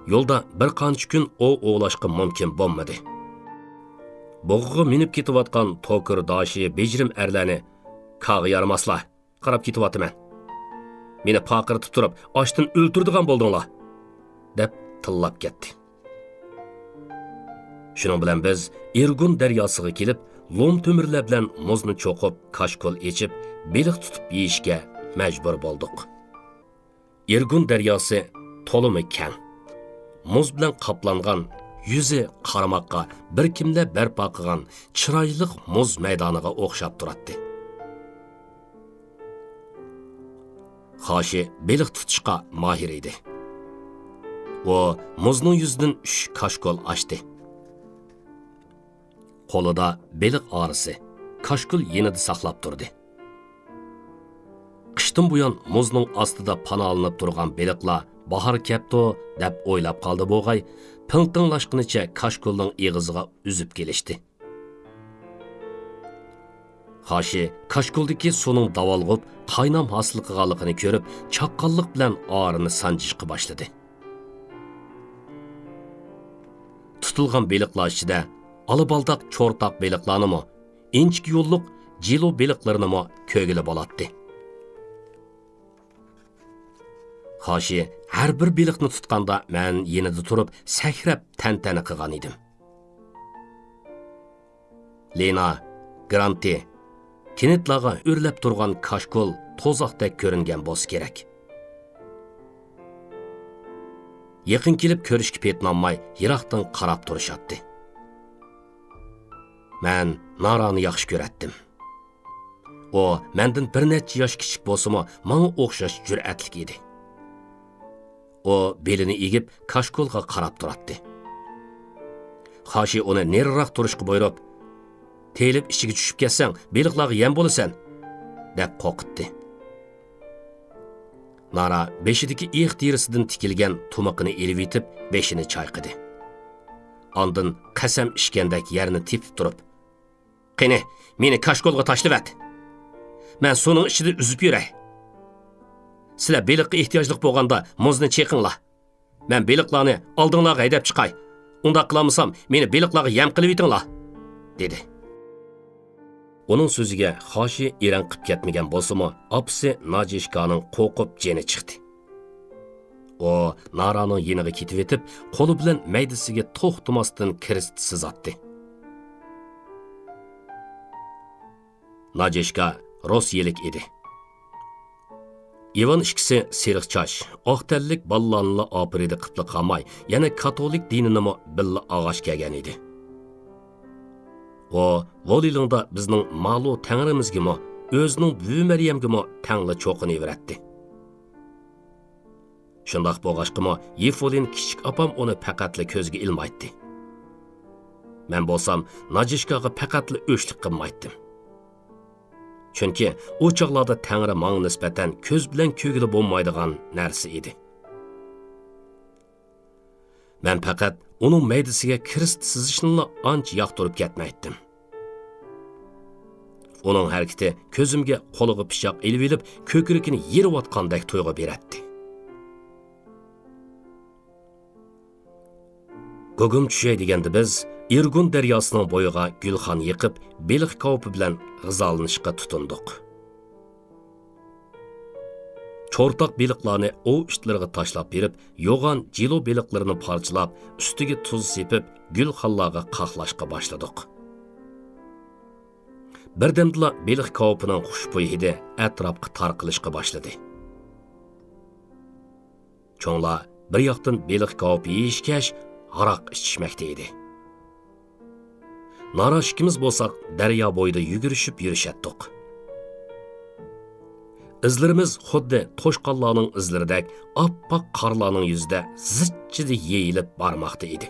yo'lda bir qancha kun o'g'lashga mumkin bo'lmadi. Bog'iga minib ketayotgan to'kir doshi bejirim erlarni qag'i yaramaslar, qarab ketyapman. Meni paqirtib turib, ochdan o'ltirdigan bo'ldinglar, deb tillab ketdi. Shuning bilan biz Irgun daryosiga kelib, lo'm to'mirlar bilan muzni cho'qib, kashkol echib, beliq tutib yeyishga majbur bo'ldik. Irgun daryosi to'limi keng. Muz bilan qoplangan, yuzi qaramoqqa bir kimda barpo qilgan chiroyli muz maydoniga o'xshab turadi. Xoshi beliq tutishga mahir edi. U muzning yuzidan 3 kashkol ochdi. Qo'lida beliq orisi, kashkol yenida saqlab turdi. Qishdan buyon muzning ostida panolanib turgan beliqlar bahar kepti deb o'ylab qoldi bo'g'ay, pintinglashqinicha kashkolning eg'iziga uzib kelishdi. Xoshi kashkoldagi suvning davolg'ib, qaynam hosil qilganligini ko'rib, chaqqonlik bilan orini sanjishga boshladi. Tutilgan beliqlar ichida alibaldaq cho'rtaq beliqlarnimi, inchki yo'lliq jilo beliqlarini ko'gili bo'ladi. Xoshi har bir beliqni tutqanda men yenida turib sakrab tantana qilgan edim. Lena, Granti, kenetlarga o'rlab turgan kashkol to'zoqdek ko'ringan bo'lsa kerak. Yaqin kelib ko'rishga petnolmay yiroqdan qarab turishadi. Men Narani yaxshi ko'ratdim. O mendan bir necha yosh kichik bo'lsa-mu, menga o'xshash jur'atlik edi. O belini egib kashkolga qarab turadi. Xoshi uni neriroq turishga buyurib, telib ichiga tushib ketsang, beliqlarga yem bo'lasan, deb qo'qitdi. Nara beshidagi iq terisidan tikilgan tumoqini elib yetib, beshini chayqidi. Ondan qasam ishgandek yerini tepib turib, "Qani, meni kashkolga tashlab et. Men suvning ichida uzib yuray. Sizlar beliqqa ehtiyojliq bo'lganda muzni cheqinglar. Men beliqlarni oldinglarga haydab chiqay. Unda qilmasam, meni beliqlarga yem qilib yetinglar", dedi. Onun so'ziga Xoshi eran qilib ketmagan bo'lsa-mu, opsi Najishkaning qo'rqib jeni chiqdi. O Naraning yeniga ketib etib, qo'li bilan maydasiga to'xtamasdan kirist sizatdi. Najishka Rossiyelik edi. Ivan ikkisi seriqchash, oqtallik ballanlı operida qitli qamay, yana katolik dinini billa og'ash kelgan edi. O Volilingda bizning ma'lu tangrimizga o'zining buvi Maryamga tangli cho'qini veratdi. Shundoq bo'lg'achqimi, Yefolin kichik opam uni faqatli ko'zga ilmaydi. Men bo'lsam, Najishkaga faqatli o'shlik qilmaydim. Chunki u chog'larda Tangri menga nisbatan ko'z bilan ko'gili bo'lmaydigan narsa edi. Men faqat uning maydasiga kirist sizishni ancha yoqtirib ketmaydim. Uning harakati ko'zimga qo'liga pichoq ilib olib, ko'kragini yeriyotgandek tuyg'u beradi. Gugum tushay deganda biz Irgun daryosining bo'yiga gulxon yiqib, beliq ko'pi bilan g'izolanishga tutundik. Cho'rtaq beliqlarni o ishtlariga tashlab berib, yo'g'on jilo beliqlarini parchalab, ustiga tuz sepib, gulxonlarga qaqlashga boshladik. Birdamdala beliq ko'pining xushbo'y hidi atrofga tarqalishga boshladi. Cho'nglar bir yoqdan beliq ko'pi yeyishgash, aroq ichishmoqda edi. Narash ikimiz bo'lsak, daryo bo'yida yugurishib yurishatdik. İzlerimiz xuddi to'shqonlarning izlaridek oppoq qorlarning yuzida zichchida yeyilib bormoqda edi.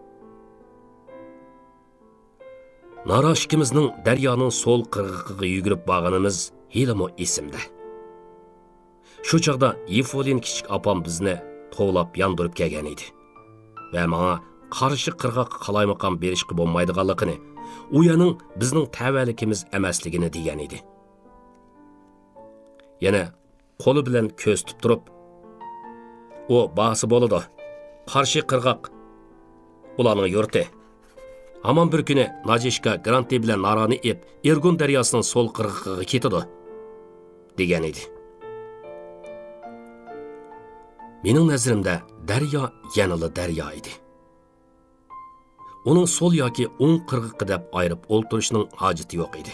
Narash ikimizning daryoning so'l qirg'iqiga yugurib borganimiz helimi esimda. Shu chog'da Yefolin kichik opam bizni tovlab yondirib kelgan edi. Va menga qarshi qirg'oqqa qalaymaqan berishga bo'lmaydiganligini, u yaning bizning tavallikimiz emasligini degan edi. Yana qo'li bilan ko'z tutib turib, "O ba'si bo'ladi. qarshi qirg'oq ularning yurti. Aman bir kuni Najishka Granti bilan Narani ep Irgun daryosining so'l qirg'og'iga ketadi degan edi. Mening nazarimda daryo yanılı daryo edi. Uning so'l yoki o'ng qirg'og'i deb ayirib o'ltirishning hojati yo'q edi.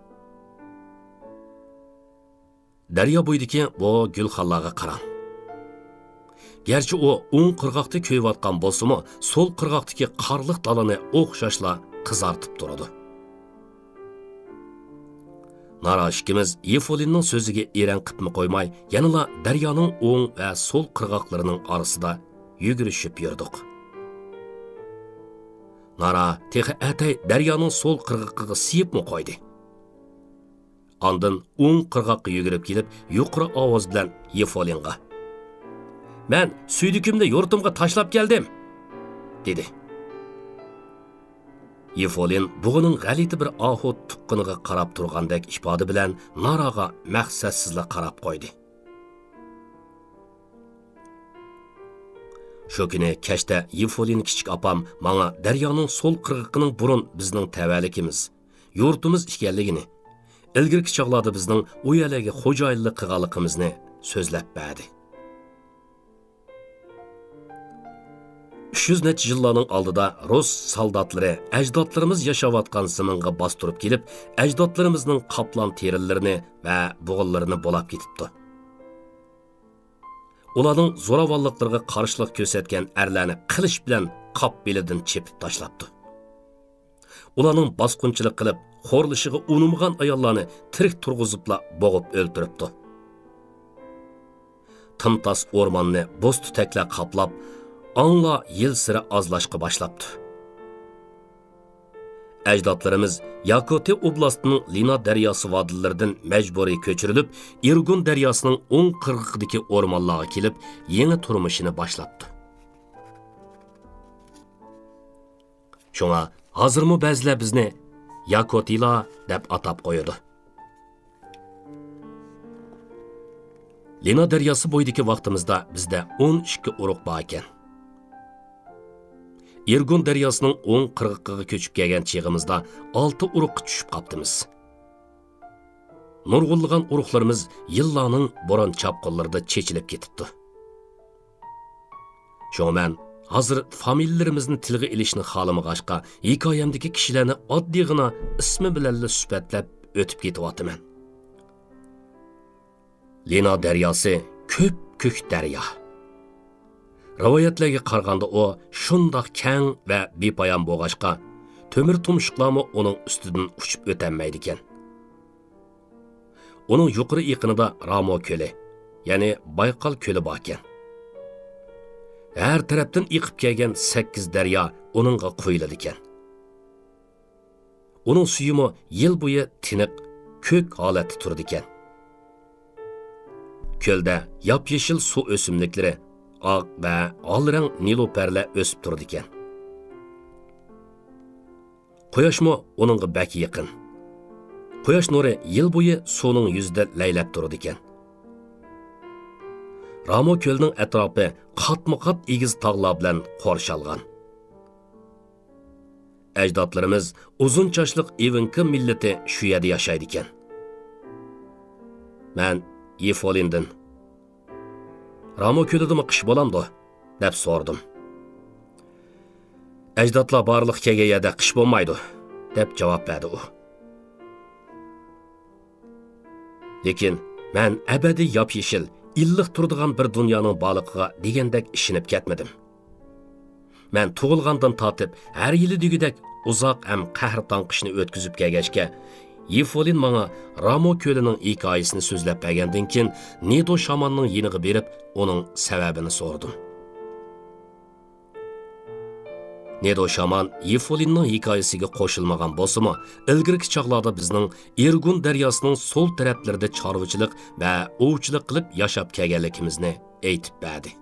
Daryo bo'yidagi bu gulxonlarga qarang. Gerçi o o'ng qirg'oqda ko'yayotgan bo'lsa-mu, so'l qirg'oqdagi qarliq dalani o'xshashla qizartib turadi. Nara ikkimiz Yefolinning so'ziga eran qitmi qo'ymay, yanıla daryoning o'ng va so'l qirg'oqlarining orasida yugurishib yurdik. Nara texi atay daryoning so'l qirg'og'iga siyibmi qo'ydi. Ondan o'ng qirg'oqqa yugurib kelib, yuqori ovoz bilan Yefolinga: "Men suydikimni yurtimga tashlab keldim," dedi. Yefolin bug'uning g'alati bir ohud tuqqiniga qarab turgandek ifoda bilan Naraga maqsadsizla qarab qo'ydi. Shu kuni kechda Yefolin kichik opam menga daryoning so'l qirg'oqining burun bizning tavalikimiz, yurtimiz ekanligini, ilgirki chog'larda bizning u yerlarga xo'jayinlik qilganligimizni so'zlab berdi. 300 necha yillarning oldida Rus soldatlari ajdodlarimiz yashayotgan zaminga bostirib kelib, ajdodlarimizning qoplan terilarini va bo'g'inlarini bo'lab ketibdi. Ularning zo'ravonliklariga qarshilik ko'rsatgan erlarni qilich bilan qop belidan chepib tashlabdi. Ularning bosqinchilik qilib, xo'rlishiga unumgan ayollarni tirik turg'izibla bo'g'ib o'ltiribdi. Timtas o'rmonni bo'z tutaklar qoplab, anla yil sira azlashqa başlaptı. Ajdodlarimiz Yakutiya oblastining Lina daryosi vodillaridan majburiy ko'chirilib, Irgun daryosining o'ng qirg'og'idagi o'rmonlarga kelib, yangi turmushini boshlabdi. Shunga hozirmi ba'zilar bizni Yakutiyalar deb atab qo'yadi. Lina daryosi bo'yidagi vaqtimizda bizda 12 urug' bor ekan. Irgun daryosining o'ng qirg'og'iga ko'chib kelgan chig'imizda 6 urug'ga tushib qaptimiz. Nurg'ulg'an urug'larimiz yillarning bo'ron chapqonlarida chechilib ketibdi. Shunga men hozir familiyalarimizni tilga ilishni xohlamag'achqa hikoyamdagi kishilarni oddiygina ismi bilan suhbatlab o'tib ketyapman. Lina daryosi ko'p daryo. Rivoyatlarga qaraganda o shundoq keng va bepoyon bo'lg'achqa, to'mir tumshuqlarmi uning ustidan uchib o'tolmaydi ekan. Uning yuqori yaqinida Ramo ko'li, ya'ni Bayqal ko'li bor ekan. Har tarafdan iqib kelgan 8 daryo uningga qo'yiladi ekan. Uning suyimi yil bo'yi tiniq, ko'k holatda turdi ekan. Ko'lda yop-yeshil suv o'simliklari, oq va olrang niloparlar o'sib turdi ekan. Quyoshmi uningga bak yaqin. Quyosh nuri yil bo'yi suvning yuzida laylab turdi ekan. Ramo ko'lining atrofi qatma-qat egiz tog'lar bilan qo'rshalgan. Ajdodlarimiz uzun chochliq Evinka millati shu yerda yashaydi ekan. Men Yefolindan Ramo ko'lidimi qish bo'lamdi deb so'radim. Ajdodlar barliq kelgan yerda qish bo'lmaydi deb javob berdi u. Lekin men abadiy yop-yeshil, illiq turadigan bir dunyoning baliqiga degandek ishinib ketmadim. Men tug'ilgandan tortib har yili degidek uzoq ham qahrton qishni o'tkazib kelgachga Yefolin menga Ramo ko'lining hikoyasini so'zlab bergandan keyin Nedo shamonning yeniga berib, uning sababini so'radim. Nedo shaman Yefolinning hikoyasiga qo'shilmagan bo'lsa-mu, ilgirki chog'larda bizning Irgun daryosining so'l taraflarida chorvachilik va ovchilik qilib yashab kelganligimizni aytib berdi.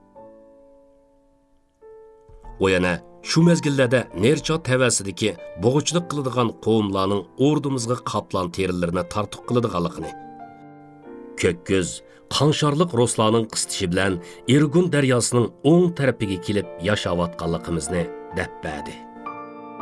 O yana shu mezgillarda Nercha tavasidagi bo'g'uchilik qiladigan qavmlarning ordimizga qoplan terilarini tartib qiladiganligini, Kökköz, qanşarlıq Ruslarning qistishi bilan Irgun daryosining o'ng tarafiga kelib yashayotganligimizni deb berdi.